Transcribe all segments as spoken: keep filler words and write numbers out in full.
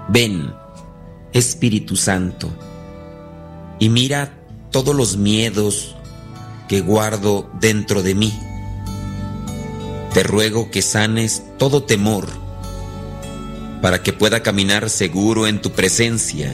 Ven, Espíritu Santo, y mira todos los miedos que guardo dentro de mí. Te ruego que sanes todo temor para que pueda caminar seguro en tu presencia.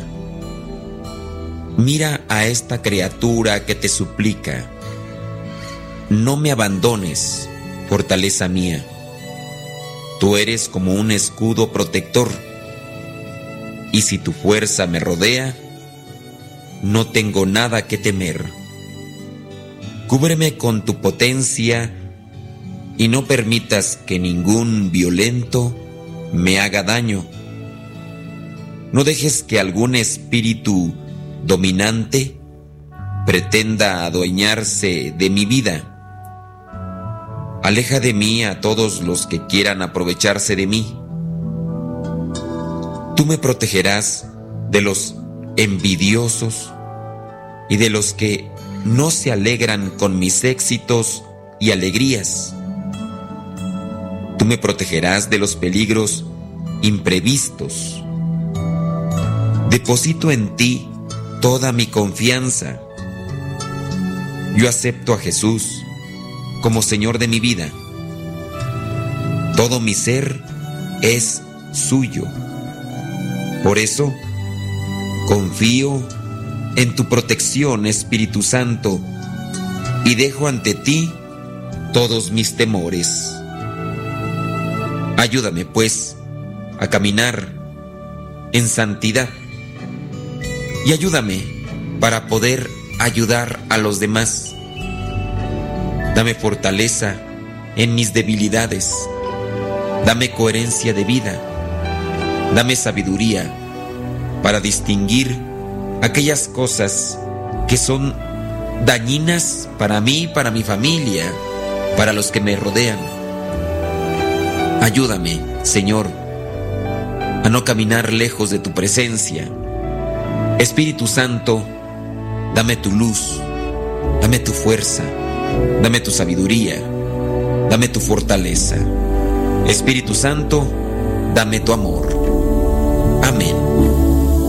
Mira a esta criatura que te suplica. No me abandones, fortaleza mía. Tú eres como un escudo protector, y si tu fuerza me rodea, no tengo nada que temer. Cúbreme con tu potencia y no permitas que ningún violento me haga daño. No dejes que algún espíritu dominante pretenda adueñarse de mi vida. Aleja de mí a todos los que quieran aprovecharse de mí. Tú me protegerás de los envidiosos y de los que no se alegran con mis éxitos y alegrías. Tú me protegerás de los peligros imprevistos. Deposito en ti toda mi confianza. Yo acepto a Jesús como Señor de mi vida. Todo mi ser es suyo. Por eso, confío en tu protección, Espíritu Santo, y dejo ante ti todos mis temores. Ayúdame, pues, a caminar en santidad y ayúdame para poder ayudar a los demás. Dame fortaleza en mis debilidades. Dame coherencia de vida. Dame sabiduría para distinguir aquellas cosas que son dañinas para mí, para mi familia, para los que me rodean. Ayúdame, Señor, a no caminar lejos de tu presencia. Espíritu Santo, dame tu luz, dame tu fuerza, dame tu sabiduría, dame tu fortaleza. Espíritu Santo, dame tu amor. Amén.